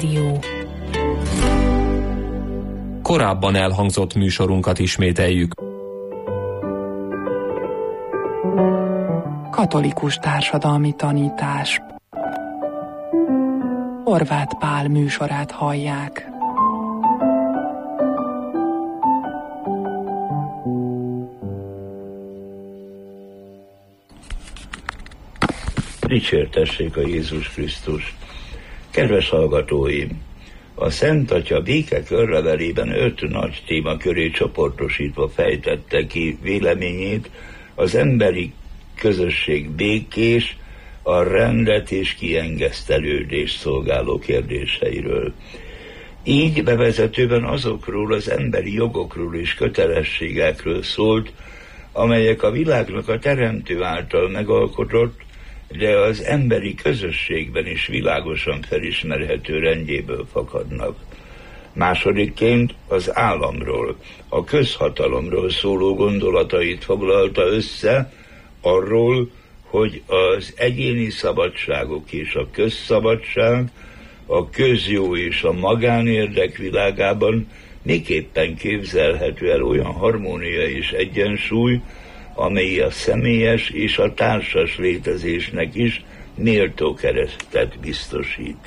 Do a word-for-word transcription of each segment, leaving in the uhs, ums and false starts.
Korábban elhangzott műsorunkat ismételjük. Katolikus társadalmi tanítás. Horváth Pál műsorát hallják. Dicsértessék a Jézus Krisztus! Kedves hallgatóim! A Szent Atya békekörlevelében öt nagy téma köré csoportosítva fejtette ki véleményét az emberi közösség békés, a rendet és kiengesztelődést szolgáló kérdéseiről. Így bevezetőben azokról az emberi jogokról és kötelességekről szólt, amelyek a világnak a Teremtő által megalkotott, de az emberi közösségben is világosan felismerhető rendjéből fakadnak. Másodikként az államról, a közhatalomról szóló gondolatait foglalta össze, arról, hogy az egyéni szabadságok és a közszabadság, a közjó és a magánérdek világában miképpen képzelhető el olyan harmónia és egyensúly, amely a személyes és a társas létezésnek is méltó keresztet biztosít.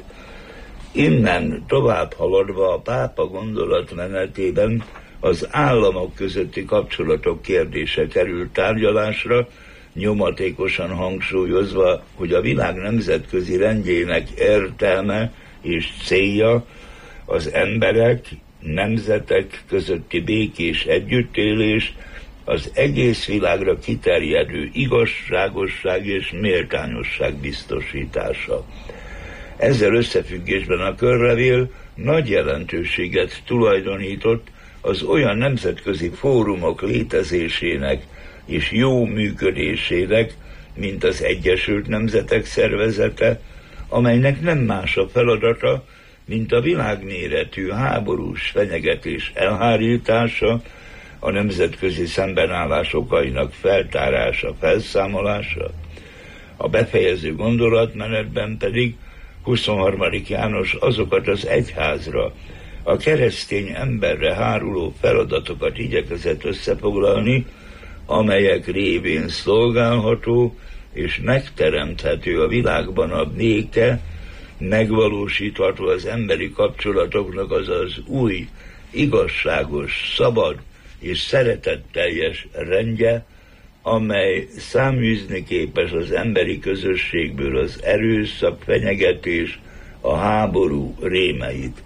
Innen tovább haladva a pápa gondolatmenetében az államok közötti kapcsolatok kérdése került tárgyalásra, nyomatékosan hangsúlyozva, hogy a világ nemzetközi rendjének értelme és célja az emberek, nemzetek közötti békés együttélés, az egész világra kiterjedő igazságosság és méltányosság biztosítása. Ezzel összefüggésben a körlevél nagy jelentőséget tulajdonított az olyan nemzetközi fórumok létezésének és jó működésének, mint az Egyesült Nemzetek Szervezete, amelynek nem más a feladata, mint a világméretű háborús fenyegetés elhárítása, a nemzetközi szembenállás okainak feltárása, felszámolása. A befejező gondolatmenetben pedig huszonharmadik János azokat az egyházra, a keresztény emberre háruló feladatokat igyekezett összefoglalni, amelyek révén szolgálható és megteremthető a világban a béke, megvalósítható az emberi kapcsolatoknak az az új, igazságos, szabad és szeretetteljes rendje, amely száműzni képes az emberi közösségből az erőszak, fenyegetés, a háború rémeit.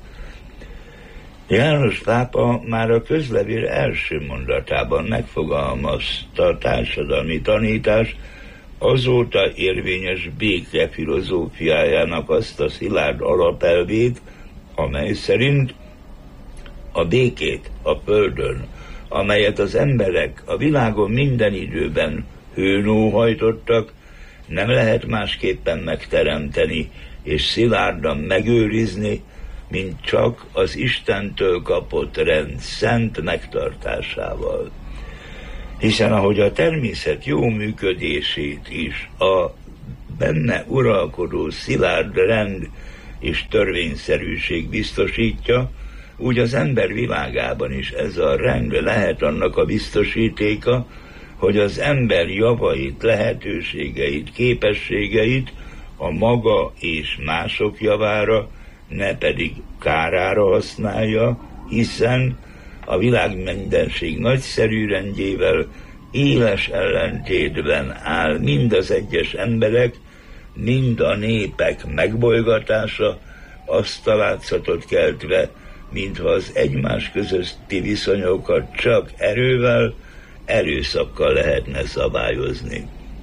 János pápa már a közlevél első mondatában megfogalmazta a társadalmi tanítás azóta érvényes béke filozófiájának azt a szilárd alapelvét, amely szerint a békét a földön, amelyet az emberek a világon minden időben hőnóhajtottak, nem lehet másképpen megteremteni és szilárdan megőrizni, mint csak az Istentől kapott rend szent megtartásával. Hiszen ahogy a természet jó működését is a benne uralkodó szilárd rend és törvényszerűség biztosítja, úgy az ember világában is ez a rend lehet annak a biztosítéka, hogy az ember javait, lehetőségeit, képességeit a maga és mások javára, ne pedig kárára használja, hiszen a világ mindenség nagyszerű rendjével éles ellentétben áll mind az egyes emberek, mind a népek megbolygatása, azt a látszatot keltve, mintha az egymás közötti viszonyokat csak erővel, erőszakkal lehetne szabályozni.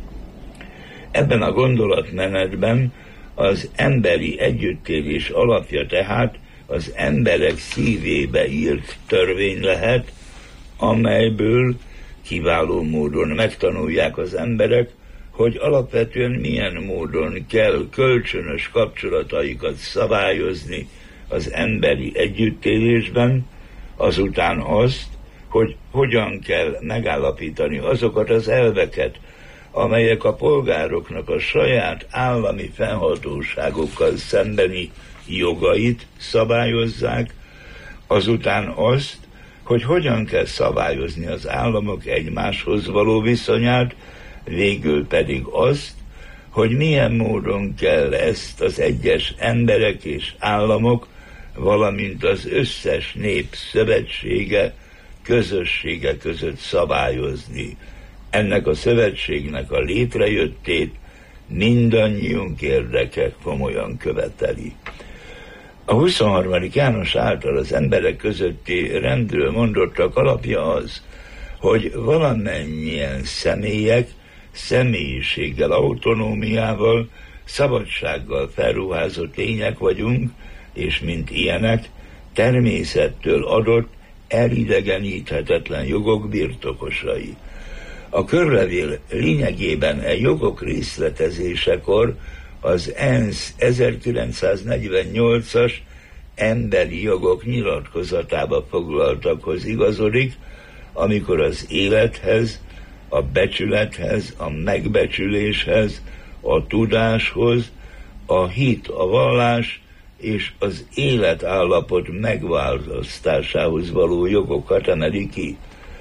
Ebben a gondolatmenetben az emberi együttélés alapja tehát az emberek szívébe írt törvény lehet, amelyből kiváló módon megtanulják az emberek, hogy alapvetően milyen módon kell kölcsönös kapcsolataikat szabályozni az emberi együttélésben, azután azt, hogy hogyan kell megállapítani azokat az elveket, amelyek a polgároknak a saját állami fennhatóságokkal szembeni jogait szabályozzák, azután azt, hogy hogyan kell szabályozni az államok egymáshoz való viszonyát, végül pedig azt, hogy milyen módon kell ezt az egyes emberek és államok, valamint az összes nép szövetsége, közössége között szabályozni. Ennek a szövetségnek a létrejöttét mindannyiunk érdeke komolyan követeli. A huszonharmadik János által az emberek közötti rendről mondottak alapja az, hogy valamennyien személyek személyiséggel, autonómiával, szabadsággal felruházott lények vagyunk, és mint ilyenek természettől adott, elidegeníthetetlen jogok birtokosai. A körlevél lényegében e jogok részletezésekor az ENSZ ezerkilencszáznegyvennyolcas emberi jogok nyilatkozatába foglaltakhoz igazodik, amikor az élethez, a becsülethez, a megbecsüléshez, a tudáshoz, a hit, a vallás és az életállapot megválasztásához való jogokat emeli ki.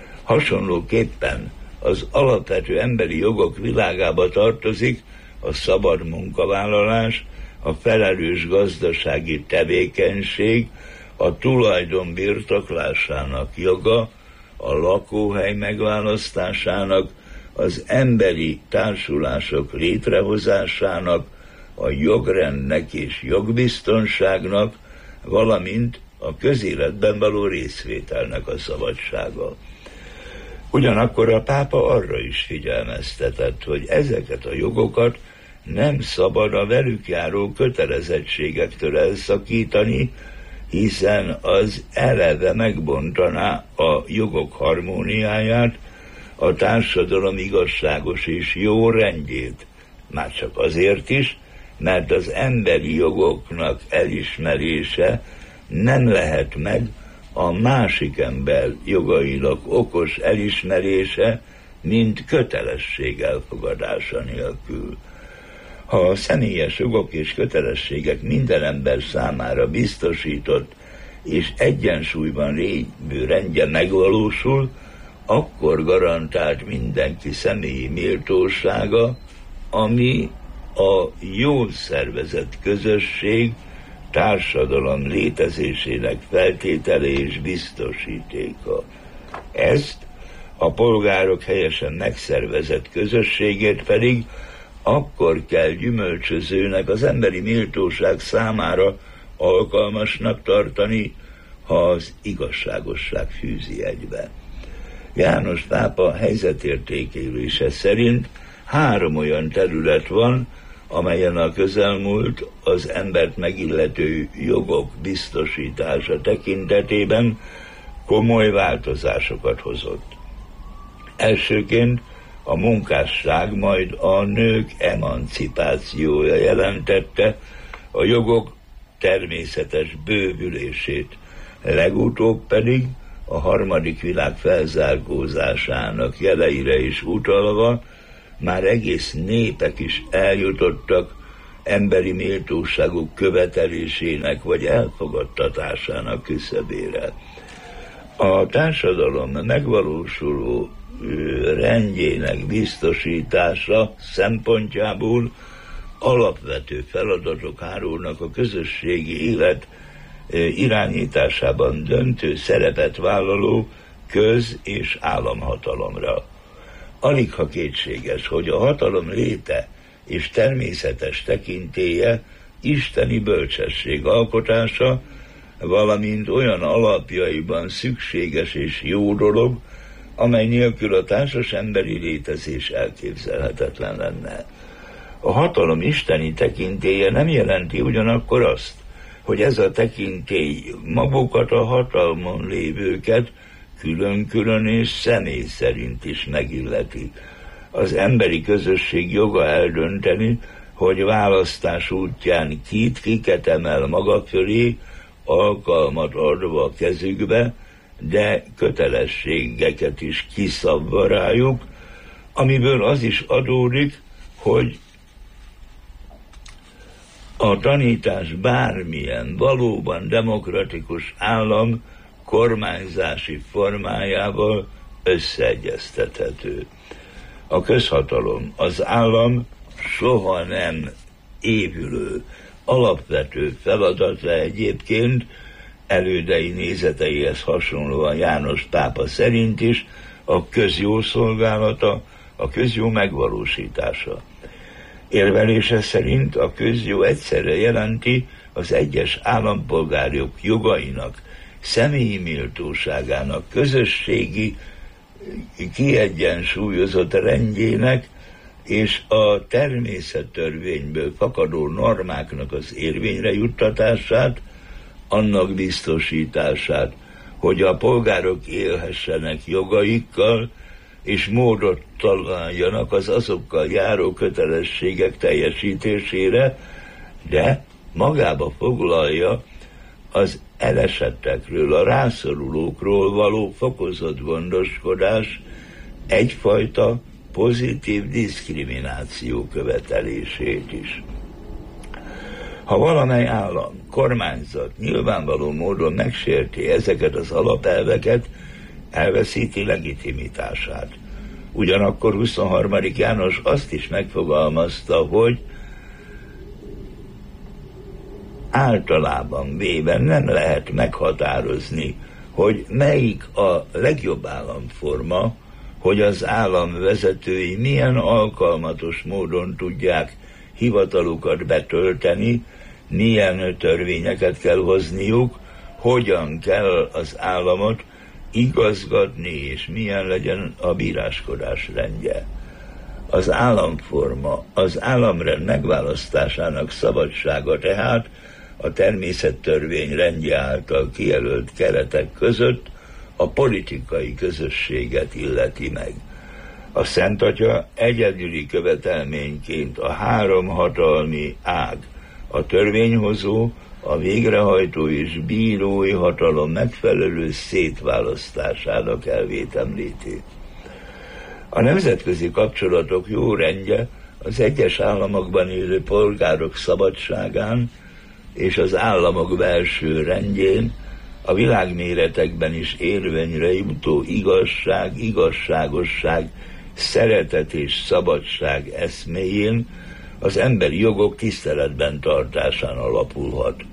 Hasonlóképpen az alapvető emberi jogok világába tartozik a szabad munkavállalás, a felelős gazdasági tevékenység, a tulajdon birtoklásának joga, a lakóhely megválasztásának, az emberi társulások létrehozásának, a jogrendnek és jogbiztonságnak, valamint a közéletben való részvételnek a szabadsága. Ugyanakkor a pápa arra is figyelmeztetett, hogy ezeket a jogokat nem szabad a velük járó kötelezettségektől elszakítani, hiszen az eleve megbontaná a jogok harmóniáját, a társadalom igazságos és jó rendjét. Már csak azért is, mert az emberi jogoknak elismerése nem lehet meg a másik ember jogainak okos elismerése, mint kötelesség elfogadása nélkül. Ha a személyes jogok és kötelességek minden ember számára biztosított és egyensúlyban lévő rendje megvalósul, akkor garantált mindenki személyi méltósága, ami a jól szervezett közösség, társadalom létezésének feltétele és biztosítéka. Ezt a polgárok helyesen megszervezett közösségét pedig akkor kell gyümölcsözőnek, az emberi méltóság számára alkalmasnak tartani, ha az igazságosság fűzi egybe. János pápa helyzetértékelése szerint három olyan terület van, amelyen a közelmúlt az embert megillető jogok biztosítása tekintetében komoly változásokat hozott. Elsőként a munkásság, majd a nők emancipációja jelentette a jogok természetes bővülését, legutóbb pedig a harmadik világ felzárkózásának jeleire is utalva már egész népek is eljutottak emberi méltóságuk követelésének vagy elfogadtatásának küszöbére. A társadalom megvalósuló rendjének biztosítása szempontjából alapvető feladatok hárulnak a közösségi élet irányításában döntő szerepet vállaló köz- és államhatalomra. Aligha kétséges, hogy a hatalom léte és természetes tekintélye isteni bölcsesség alkotása, valamint olyan alapjaiban szükséges és jó dolog, amely nélkül a társas emberi létezés elképzelhetetlen lenne. A hatalom isteni tekintélye nem jelenti ugyanakkor azt, hogy ez a tekintély magukat a hatalmon lévőket külön-külön és személy szerint is megilleti. Az emberi közösség joga eldönteni, hogy választás útján kit, kiket emel maga fölé, alkalmat adva a kezükbe, de kötelességeket is kiszabva rájuk, amiből az is adódik, hogy a tanítás bármilyen valóban demokratikus állam kormányzási formájával összeegyeztethető. A közhatalom, az állam soha nem évülő, alapvető feladata egyébként, elődei nézeteihez hasonlóan János pápa szerint is a közjó szolgálata, a közjó megvalósítása. Érvelése szerint a közjó egyszerre jelenti az egyes állampolgárok jogainak, személyi méltóságának, közösségi kiegyensúlyozott rendjének és a természettörvényből fakadó normáknak az érvényre juttatását, annak biztosítását, hogy a polgárok élhessenek jogaikkal, és módot találjanak az azokkal járó kötelességek teljesítésére, de magába foglalja az elesettekről, a rászorulókról való fokozott gondoskodás egyfajta pozitív diszkrimináció követelését is. Ha valamely állam, kormányzat nyilvánvaló módon megsérti ezeket az alapelveket, elveszíti legitimitását. Ugyanakkor huszonharmadik János azt is megfogalmazta, hogy általában véve nem lehet meghatározni, hogy melyik a legjobb államforma, hogy az állam vezetői milyen alkalmatos módon tudják hivatalukat betölteni, milyen törvényeket kell hozniuk, hogyan kell az államot igazgatni, és milyen legyen a bíráskodás rendje. Az államforma, az államrend megválasztásának szabadsága tehát a természettörvény rendje által kijelölt keretek között a politikai közösséget illeti meg. A Szent Atya egyedüli követelményként a három hatalmi ág, a törvényhozó, a végrehajtó és bírói hatalom megfelelő szétválasztásának elvét említi. A nemzetközi kapcsolatok jó rendje az egyes államokban élő polgárok szabadságán és az államok belső rendjén, a világméretekben is érvényre jutó igazság, igazságosság, szeretet és szabadság eszméjén, az emberi jogok tiszteletben tartásán alapulhat.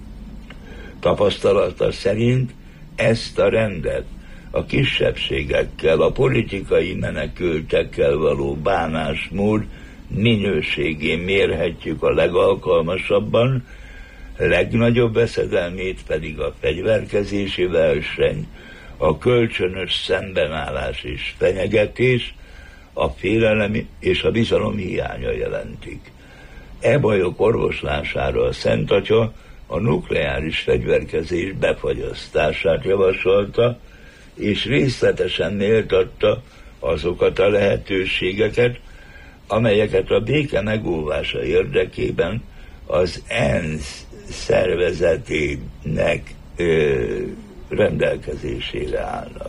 Tapasztalata szerint ezt a rendet a kisebbségekkel, a politikai menekültekkel való bánásmód minőségén mérhetjük a legalkalmasabban, legnagyobb veszedelmét pedig a fegyverkezési verseny, a kölcsönös szembenállás és fenyegetés, a félelem és a bizalom hiánya jelentik. E bajok orvoslására a Szent Atya a nukleáris fegyverkezés befagyasztását javasolta, és részletesen méltatta azokat a lehetőségeket, amelyeket a béke megóvása érdekében az ENSZ szervezetének ö, rendelkezésére állnak.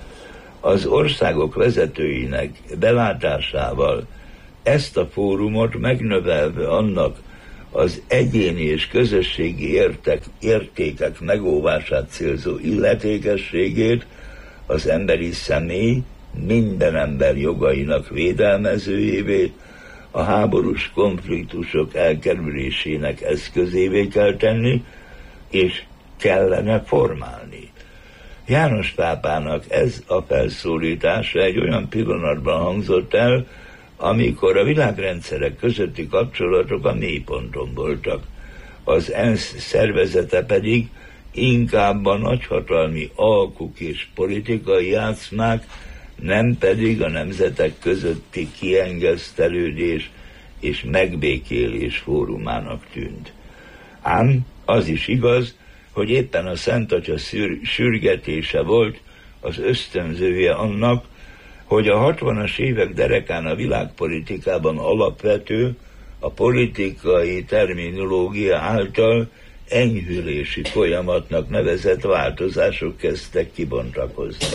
Az országok vezetőinek belátásával ezt a fórumot megnövelve annak az egyéni és közösségi értek, értékek megóvását célzó illetékességét az emberi személy minden ember jogainak védelmezőjévé, a háborús konfliktusok elkerülésének eszközévé kell tenni, és kellene formálni. János pápának ez a felszólítása egy olyan pillanatban hangzott el, amikor a világrendszerek közötti kapcsolatok a mélyponton voltak. Az ENSZ szervezete pedig inkább a nagyhatalmi alkuk és politikai játszmák, nem pedig a nemzetek közötti kiengesztelődés és megbékélés fórumának tűnt. Ám az is igaz, hogy éppen a Szent Atya szür- sürgetése volt az ösztönzője annak, hogy a hatvanas évek derekán a világpolitikában alapvető, a politikai terminológia által enyhülési folyamatnak nevezett változások kezdtek kibontakozni.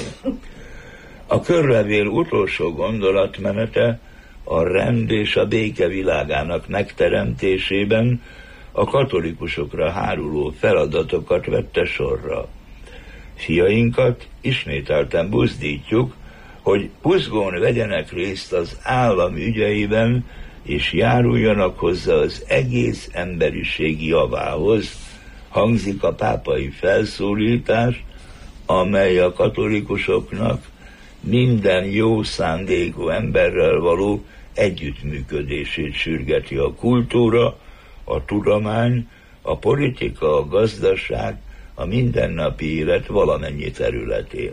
A körlevél utolsó gondolatmenete a rend és a béke világának megteremtésében a katolikusokra háruló feladatokat vette sorra. Fiainkat ismételten buzdítjuk, hogy buzgón vegyenek részt az állam ügyeiben, és járuljanak hozzá az egész emberiség javához, hangzik a pápai felszólítás, amely a katolikusoknak minden jó szándékú emberrel való együttműködését sürgeti a kultúra, a tudomány, a politika, a gazdaság, a mindennapi élet valamennyi területén.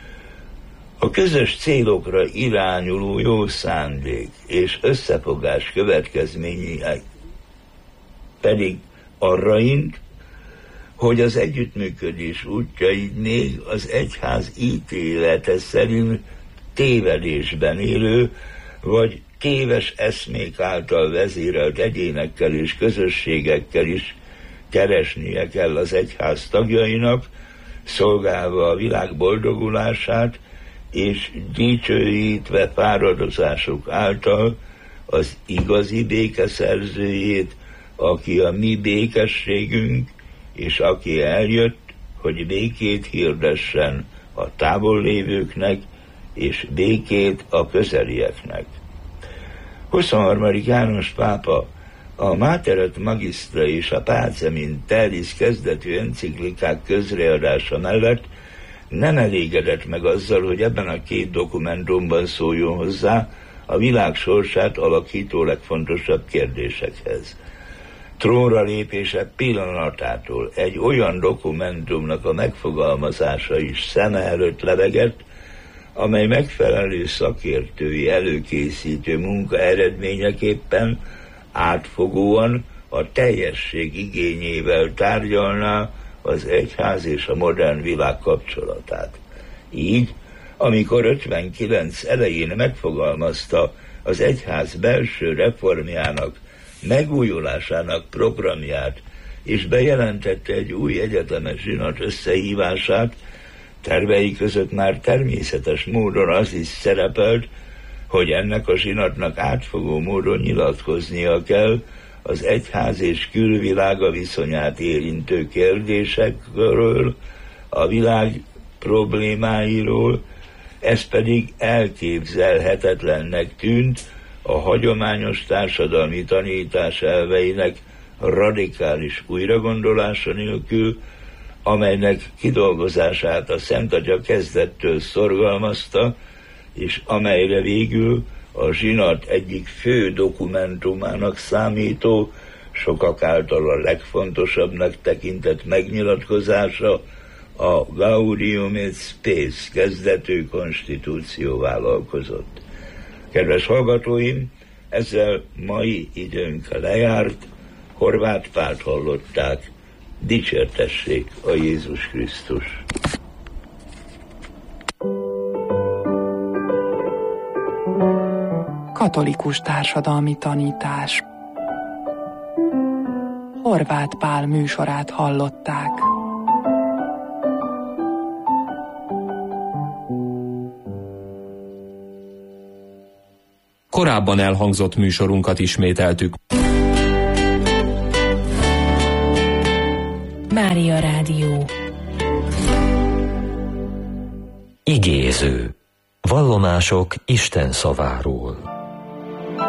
A közös célokra irányuló jó szándék és összefogás következményei pedig arra int, hogy az együttműködés útjai még az egyház ítélete szerint tévedésben élő, vagy téves eszmék által vezérelt egyénekkel és közösségekkel is keresnie kell az egyház tagjainak, szolgálva a világ boldogulását, és dicsőítve fáradozások által az igazi békeszerzőjét, aki a mi békességünk, és aki eljött, hogy békét hirdessen a távol lévőknek, és békét a közelieknek. huszonharmadik János pápa a Mater et Magistra és a Pacem Terris kezdetű enciklikák közreadása mellett nem elégedett meg azzal, hogy ebben a két dokumentumban szóljon hozzá a világ sorsát alakító legfontosabb kérdésekhez. Trónra lépése pillanatától egy olyan dokumentumnak a megfogalmazása is szeme előtt lebegett, amely megfelelő szakértői előkészítő munka eredményeképpen átfogóan a teljesség igényével tárgyalná az egyház és a modern világ kapcsolatát. Így, amikor ötvenkilenc elején megfogalmazta az egyház belső reformjának, megújulásának programját, és bejelentette egy új egyetemes zsinat összehívását, tervei között már természetes módon az is szerepelt, hogy ennek a zsinatnak átfogó módon nyilatkoznia kell az egyház és külvilága viszonyát érintő kérdésekről, a világ problémáiról, ez pedig elképzelhetetlennek tűnt a hagyományos társadalmi tanítás elveinek radikális újragondolása nélkül, amelynek kidolgozását a Szent Atya kezdettől szorgalmazta, és amelyre végül a zsinat egyik fő dokumentumának számító, sokak által a legfontosabbnak tekintett megnyilatkozása, a Gaudium et Spes kezdetű konstitúció vállalkozott. Kedves hallgatóim, ezzel mai időnk lejárt, Horváth Pált hallották, dicsértessék a Jézus Krisztus! Katolikus társadalmi tanítás. Horváth Pál műsorát hallották. Korábban elhangzott műsorunkat ismételtük. Mária Rádió. Igéző. Vallomások Isten szaváról.